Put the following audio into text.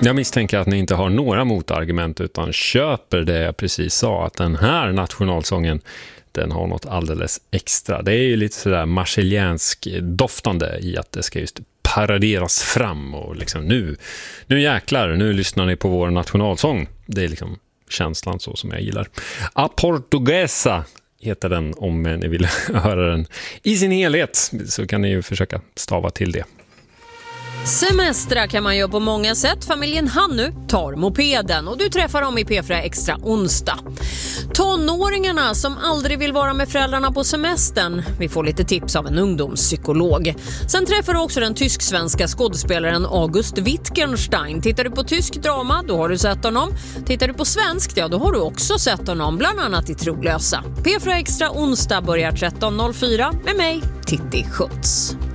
Jag misstänker att ni inte har några motargument utan köper det jag precis sa, att den här nationalsången, den har något alldeles extra. Det är ju lite sådär marseljänsk doftande i att det ska just paraderas fram och liksom nu jäklar, nu lyssnar ni på vår nationalsång. Det är liksom känslan så som jag gillar. A Portuguesa heter den, om ni vill höra den i sin helhet så kan ni ju försöka stava till det. Semestra kan man göra på många sätt. Familjen Hannu tar mopeden och du träffar dem i P4 Extra onsdag. Tonåringarna som aldrig vill vara med föräldrarna på semestern. Vi får lite tips av en ungdomspsykolog. Sen träffar du också den tysk-svenska skådespelaren August Wittgenstein. Tittar du på tysk drama, då har du sett honom. Tittar du på svenskt, ja då har du också sett honom, bland annat i Trolösa. P4 Extra onsdag börjar 13.04 med mig, Titti Schutz.